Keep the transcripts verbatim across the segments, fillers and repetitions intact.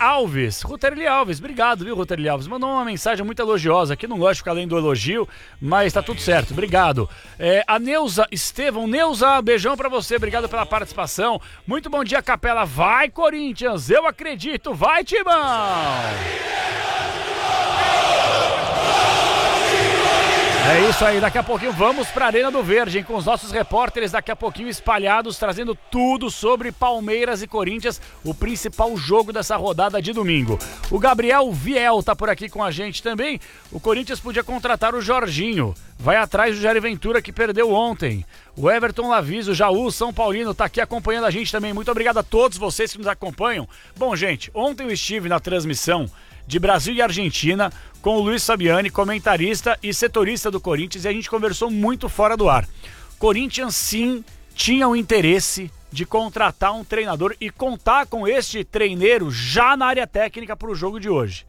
Alves. Ruterli Alves, obrigado, viu, Ruterli Alves? Mandou uma mensagem muito elogiosa aqui, não gosto de ficar além do elogio, mas tá tudo certo, obrigado. É, a Neuza Estevão, Neuza, beijão pra você, obrigado pela participação. Muito bom dia, Capela. Vai, Corinthians, eu acredito, vai, Timão! É isso aí, daqui a pouquinho vamos para a Arena do Verde, hein, com os nossos repórteres daqui a pouquinho espalhados, trazendo tudo sobre Palmeiras e Corinthians, o principal jogo dessa rodada de domingo. O Gabriel Viel tá por aqui com a gente também. O Corinthians podia contratar o Jorginho, vai atrás do Jair Ventura que perdeu ontem. O Everton Laviso, Jaú, São Paulino, tá aqui acompanhando a gente também. Muito obrigado a todos vocês que nos acompanham. Bom, gente, ontem eu estive na transmissão de Brasil e Argentina com o Luiz Fabiani, comentarista e setorista do Corinthians, e a gente conversou muito fora do ar. Corinthians sim tinha o interesse de contratar um treinador e contar com este treineiro já na área técnica para o jogo de hoje.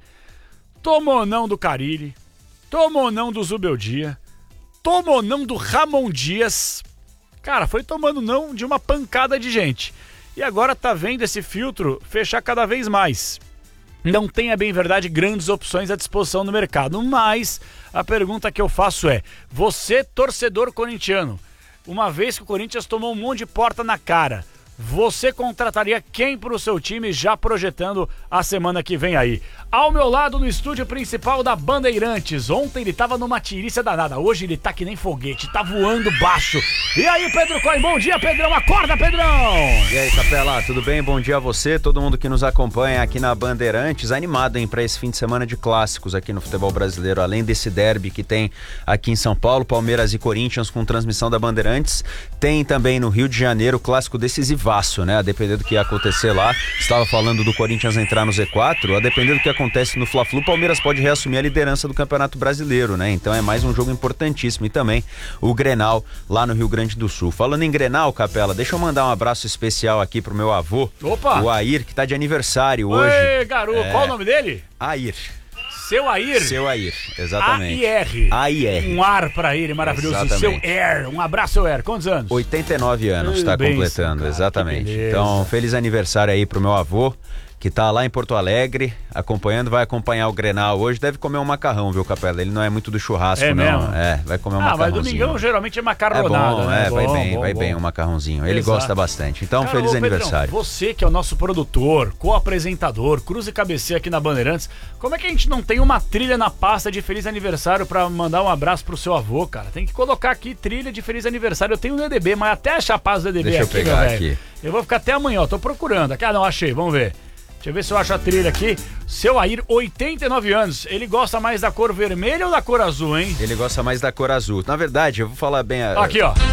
Tomou não do Carille, tomou não do Zubeldia, tomou não do Ramon Dias. Cara, foi tomando não de uma pancada de gente. E agora tá vendo esse filtro fechar cada vez mais. Não tem, a bem verdade, grandes opções à disposição no mercado, mas a pergunta que eu faço é, você, torcedor corintiano, uma vez que o Corinthians tomou um monte de porta na cara, você contrataria quem para o seu time, já projetando a semana que vem aí? Ao meu lado, no estúdio principal da Bandeirantes, ontem ele tava numa tiriça danada, hoje ele tá que nem foguete, tá voando baixo. E aí, Pedro Coin, bom dia, Pedrão, acorda, Pedrão! E aí, Capela, tudo bem? Bom dia a você, todo mundo que nos acompanha aqui na Bandeirantes, animado, hein, pra esse fim de semana de clássicos aqui no futebol brasileiro, além desse derby que tem aqui em São Paulo, Palmeiras e Corinthians com transmissão da Bandeirantes, tem também no Rio de Janeiro o clássico decisivaço, né, a depender do que ia acontecer lá, estava falando do Corinthians entrar no Z quatro, a depender do que acontece no Fla-Flu, o Palmeiras pode reassumir a liderança do Campeonato Brasileiro, né, então é mais um jogo importantíssimo, e também o Grenal lá no Rio Grande do Sul. Falando em Grenal, Capela, deixa eu mandar um abraço especial aqui pro meu avô, Opa. o Air, que tá de aniversário Oi, hoje. Oi, garoto, é... qual o nome dele? Air. Seu Air? Seu Air, exatamente. A I R. A I R. Um ar pra ele, maravilhoso. Exatamente. Seu Air, um abraço, seu Air. Quantos anos? oitenta e nove anos, está completando, cara, exatamente. Então, feliz aniversário aí pro meu avô, que tá lá em Porto Alegre, acompanhando, vai acompanhar o Grenal hoje, deve comer um macarrão, viu, Capela? Ele não é muito do churrasco, é não. Mesmo? É, vai comer um ah, macarrãozinho. Ah, mas domingão geralmente é macarronada, é bom, né? É, bom, vai bem, bom, vai bom. bem um macarrãozinho. Ele Exato. gosta bastante. Então, Cara, feliz ô, aniversário. Pedrão, você que é o nosso produtor, co-apresentador, cruz e cabeceira aqui na Bandeirantes, como é que a gente não tem uma trilha na pasta de feliz aniversário pra mandar um abraço pro seu avô, cara? Tem que colocar aqui trilha de feliz aniversário. Eu tenho um D D B, mas até achar a paz do D D B Deixa aqui, eu pegar meu velho. aqui. Eu vou ficar até amanhã, ó, tô procurando. Aqui, ah, não, achei, vamos ver. Deixa eu ver se eu acho a trilha aqui. Seu Air, oitenta e nove anos. Ele gosta mais da cor vermelha ou da cor azul, hein? Ele gosta mais da cor azul. Na verdade, eu vou falar bem... A... Aqui, ó.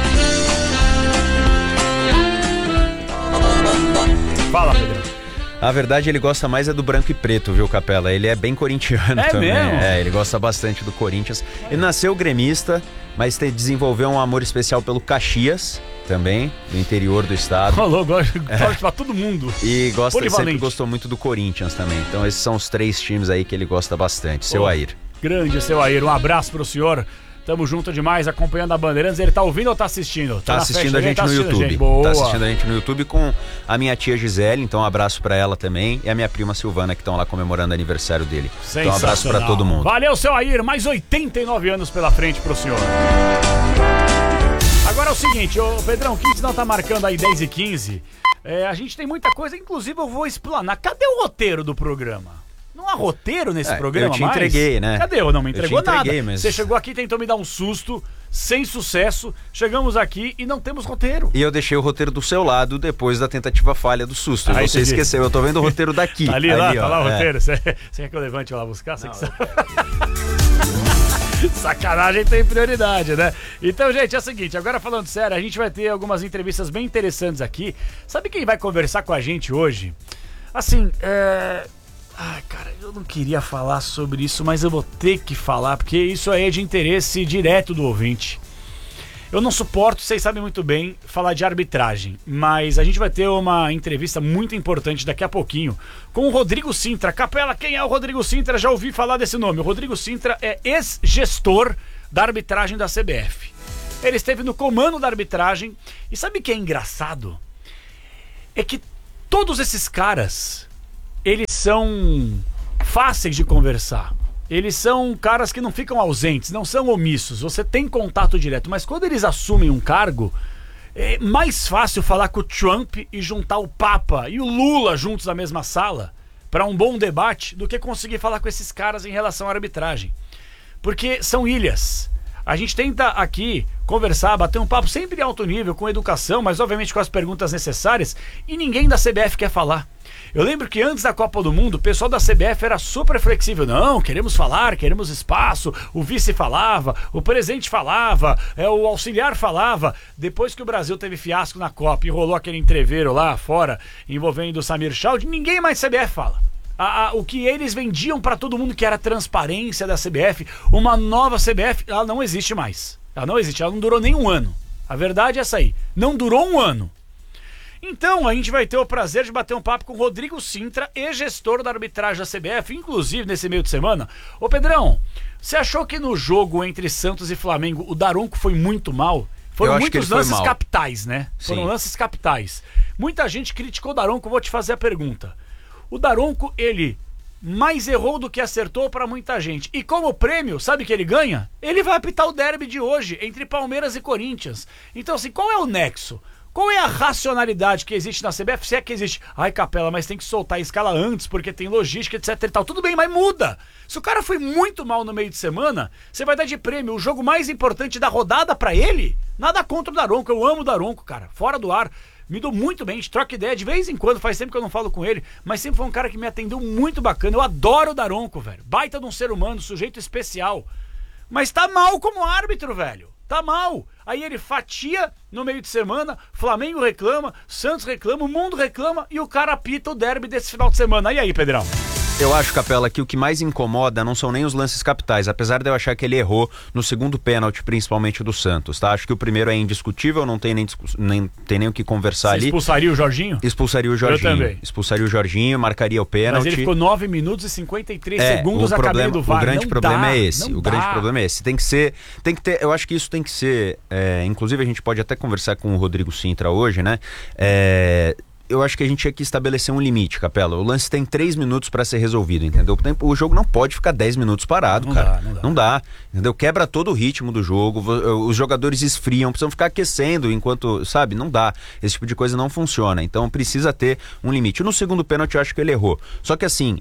Fala, Pedro. Na verdade, ele gosta mais é do branco e preto, viu, Capela? Ele é bem corintiano é também. Mesmo? É, ele gosta bastante do Corinthians. Ele nasceu gremista, mas te, desenvolveu um amor especial pelo Caxias, também, do interior do estado. Falou, gosta é. pra todo mundo. E gosta, sempre gostou muito do Corinthians também. Então esses são os três times aí que ele gosta bastante. Seu oh, Air. Grande, seu Air. Um abraço pro senhor. Tamo junto demais, acompanhando a Bandeirantes. Ele tá ouvindo ou tá assistindo? Tá, tá assistindo a gente tá no YouTube. A gente. Tá assistindo a gente no YouTube com a minha tia Gisele, então um abraço pra ela também, e a minha prima Silvana, que estão lá comemorando o aniversário dele. Então um abraço pra todo mundo. Valeu, seu Air, mais oitenta e nove anos pela frente pro senhor. Agora é o seguinte, ô Pedrão, o Kids não tá marcando aí dez e quinze. É, a gente tem muita coisa, inclusive eu vou explanar. Cadê o roteiro do programa? Não há roteiro nesse é, programa mais? Eu te mais? entreguei, né? Cadê? Eu não me entregou eu te entreguei, nada. Mas... Você chegou aqui e tentou me dar um susto, sem sucesso. Chegamos aqui e não temos roteiro. E eu deixei o roteiro do seu lado depois da tentativa falha do susto. Ah, você esqueceu, eu tô vendo o roteiro daqui. Tá ali, ali lá, ó, tá lá o é. roteiro. Você, você quer que eu levante lá buscar? Você que Sacanagem tem prioridade, né? Então, gente, é o seguinte, agora falando sério, a gente vai ter algumas entrevistas bem interessantes aqui. Sabe quem vai conversar com a gente hoje? Assim, é... Ai, cara, eu não queria falar sobre isso, mas eu vou ter que falar, porque isso aí é de interesse direto do ouvinte. Eu não suporto, vocês sabem muito bem, falar de arbitragem, mas a gente vai ter uma entrevista muito importante daqui a pouquinho com o Rodrigo Sintra. Capela, quem é o Rodrigo Sintra? Já ouvi falar desse nome. O Rodrigo Sintra é ex-gestor da arbitragem da C B F. Ele esteve no comando da arbitragem e sabe o que é engraçado? É que todos esses caras... eles são fáceis de conversar. Eles são caras que não ficam ausentes, não são omissos. Você tem contato direto, mas quando eles assumem um cargo, é mais fácil falar com o Trump e juntar o Papa e o Lula juntos na mesma sala para um bom debate do que conseguir falar com esses caras em relação à arbitragem. Porque são ilhas. A gente tenta aqui conversar, bater um papo sempre de alto nível, com educação, mas obviamente com as perguntas necessárias, e ninguém da C B F quer falar. Eu lembro que antes da Copa do Mundo, o pessoal da C B F era super flexível. Não, queremos falar, queremos espaço. O vice falava, o presidente falava, é, o auxiliar falava. Depois que o Brasil teve fiasco na Copa e rolou aquele entreveiro lá fora, envolvendo o Samir Chaud, ninguém mais C B F fala. A, a, o que eles vendiam para todo mundo, que era a transparência da C B F, uma nova C B F, ela não existe mais. Ela não existe, ela não durou nem um ano. A verdade é essa aí, não durou um ano. Então a gente vai ter o prazer de bater um papo com o Rodrigo Sintra, ex-gestor da arbitragem da C B F, inclusive nesse meio de semana. Ô Pedrão, você achou que no jogo entre Santos e Flamengo o Daronco foi muito mal? Foram muitos lances capitais, né? Sim. Foram lances capitais. Muita gente criticou o Daronco, vou te fazer a pergunta. O Daronco, ele mais errou do que acertou para muita gente. E como prêmio, sabe que ele ganha? Ele vai apitar o derby de hoje, entre Palmeiras e Corinthians. Então assim, qual é o nexo? Qual é a racionalidade que existe na C B F? Se é que existe, ai Capela, mas tem que soltar a escala antes, porque tem logística, etc e tal. Tudo bem, mas muda. Se o cara foi muito mal no meio de semana, você vai dar de prêmio o jogo mais importante da rodada para ele? Nada contra o Daronco, eu amo o Daronco, cara. Fora do ar. Me dou muito bem, a gente troca ideia de vez em quando, faz tempo que eu não falo com ele, mas sempre foi um cara que me atendeu muito bacana. Eu adoro o Daronco, velho. Baita de um ser humano, sujeito especial. Mas tá mal como árbitro, velho. Tá mal. Aí ele fatia no meio de semana, Flamengo reclama, Santos reclama, o mundo reclama e o cara apita o derby desse final de semana. E aí, Pedrão? Eu acho, Capela, que o que mais incomoda não são nem os lances capitais, apesar de eu achar que ele errou no segundo pênalti, principalmente do Santos, tá? Acho que o primeiro é indiscutível, não tem nem, nem, tem nem o que conversar. Você ali. Expulsaria o Jorginho? Expulsaria o Jorginho. Eu também. Expulsaria o Jorginho, marcaria o pênalti. Mas ele ficou nove minutos e cinquenta e três é, segundos a caminho do V A R. O grande não problema dá, é esse. O dá. grande problema é esse. Tem que ser, tem que ter, eu acho que isso tem que ser, é, inclusive a gente pode até conversar com o Rodrigo Sintra hoje, né? É... Eu acho que a gente tinha que estabelecer um limite, Capela. O lance tem três minutos pra ser resolvido, entendeu? O jogo não pode ficar dez minutos parado, não cara. Dá, não dá. Não dá, entendeu? Quebra todo o ritmo do jogo, os jogadores esfriam, precisam ficar aquecendo enquanto, sabe? Não dá. Esse tipo de coisa não funciona. Então precisa ter um limite. No segundo pênalti eu acho que ele errou. Só que assim...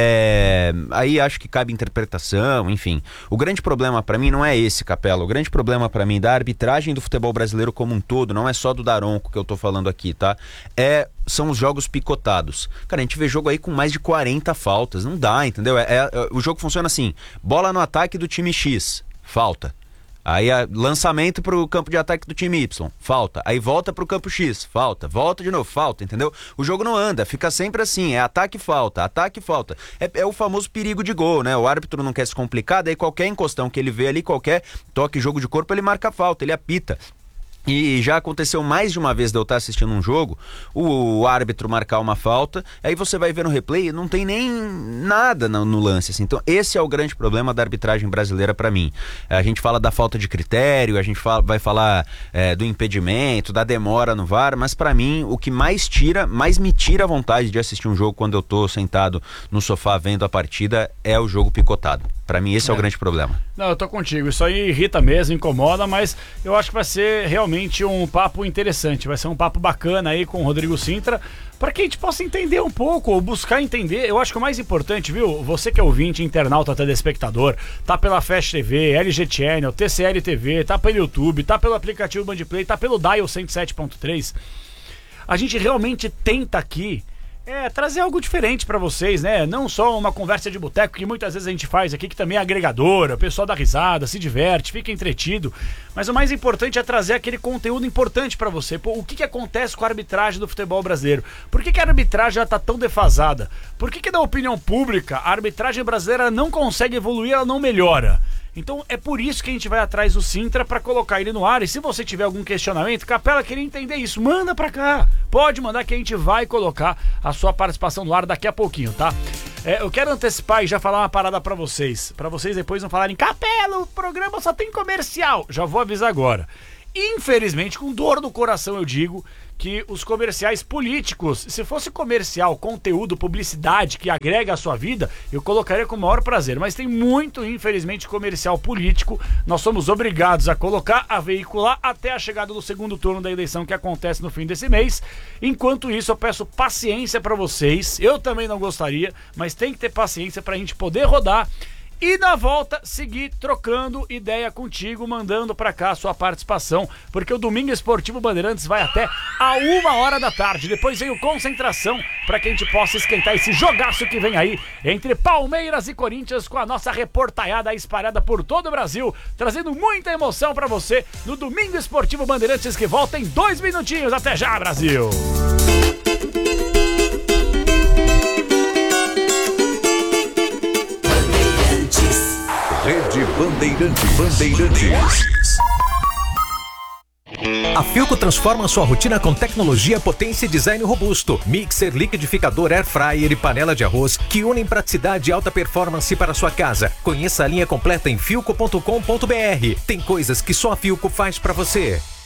É... aí acho que cabe interpretação, enfim. O grande problema pra mim não é esse, Capela. O grande problema pra mim da arbitragem do futebol brasileiro como um todo, não é só do Daronco que eu tô falando aqui, tá? É... são os jogos picotados. Cara, a gente vê jogo aí com mais de quarenta faltas. Não dá, entendeu? É, é... o jogo funciona assim: bola no ataque do time X, falta. Aí a, lançamento pro campo de ataque do time Y, falta. Aí volta pro campo X, falta. Volta de novo, falta, entendeu? O jogo não anda, fica sempre assim, é ataque e falta, ataque e falta. É, é o famoso perigo de gol, né? O árbitro não quer se complicar, daí qualquer encostão que ele vê ali, qualquer toque, jogo de corpo, ele marca falta, ele apita. E já aconteceu mais de uma vez de eu estar assistindo um jogo, o, o árbitro marcar uma falta, aí você vai ver no replay, não tem nem nada no, no lance, assim. Então esse é o grande problema da arbitragem brasileira pra mim. A gente fala da falta de critério, a gente fala, vai falar é, do impedimento, da demora no V A R, mas pra mim o que mais tira, mais me tira a vontade de assistir um jogo quando eu tô sentado no sofá vendo a partida é o jogo picotado. Pra mim esse é, é o grande problema. Não, eu tô contigo, isso aí irrita mesmo, incomoda, mas eu acho que vai ser realmente um papo interessante, vai ser um papo bacana aí com o Rodrigo Sintra, para que a gente possa entender um pouco, ou buscar entender. Eu acho que o mais importante, viu, você que é ouvinte, internauta, telespectador, tá pela Fast T V, L G Channel, T C L T V, tá pelo YouTube, tá pelo aplicativo Bandplay, tá pelo Dial cento e sete ponto três, a gente realmente tenta aqui É, trazer algo diferente pra vocês, né? Não só uma conversa de boteco que muitas vezes a gente faz aqui, que também é agregadora, o pessoal dá risada, se diverte, fica entretido, mas o mais importante é trazer aquele conteúdo importante pra você. Pô, o que que acontece com a arbitragem do futebol brasileiro? Por que que a arbitragem já tá tão defasada? Por que que na opinião pública a arbitragem brasileira não consegue evoluir, ela não melhora? Então é por isso que a gente vai atrás do Sintra para colocar ele no ar. E se você tiver algum questionamento, Capela, queria entender isso, manda para cá. Pode mandar que a gente vai colocar a sua participação no ar daqui a pouquinho, tá? É, eu quero antecipar e já falar uma parada para vocês. Para vocês depois não falarem, Capela, o programa só tem comercial. Já vou avisar agora. infelizmente, com dor no coração eu digo que os comerciais políticos, se fosse comercial, conteúdo, publicidade que agrega a sua vida, eu colocaria com o maior prazer, mas tem muito, infelizmente, comercial político, nós somos obrigados a colocar, a veicular até a chegada do segundo turno da eleição que acontece no fim desse mês. Enquanto isso, eu peço paciência para vocês, eu também não gostaria, mas tem que ter paciência pra gente poder rodar e na volta seguir trocando ideia contigo, mandando pra cá a sua participação, porque o Domingo Esportivo Bandeirantes vai até a uma hora da tarde. Depois vem o Concentração pra que a gente possa esquentar esse jogaço que vem aí entre Palmeiras e Corinthians, com a nossa reportaiada espalhada por todo o Brasil, trazendo muita emoção pra você no Domingo Esportivo Bandeirantes, que volta em dois minutinhos. Até já, Brasil! Rede Bandeirantes. Bandeirantes. A Philco transforma sua rotina com tecnologia, potência e design robusto. Mixer, liquidificador, air fryer e panela de arroz que unem praticidade e alta performance para sua casa. Conheça a linha completa em philco ponto com ponto br. Tem coisas que só a Philco faz para você.